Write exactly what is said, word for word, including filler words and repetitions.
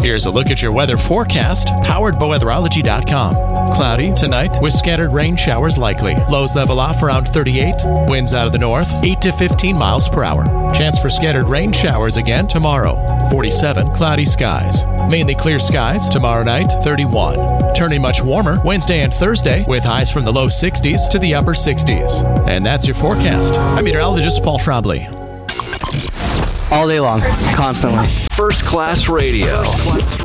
Here's a look at your weather forecast, powered by weatherology dot com. Cloudy tonight with scattered rain showers likely. Lows level off around thirty-eight. Winds out of the north, eight to fifteen miles per hour. Chance for scattered rain showers again tomorrow. forty-seven, cloudy skies. Mainly clear skies tomorrow night, thirty-one. Turning much warmer Wednesday and Thursday with highs from the low sixties to the upper sixties. And that's your forecast. I'm meteorologist Paul Trombley. All day long, constantly. First Class Radio. First Class.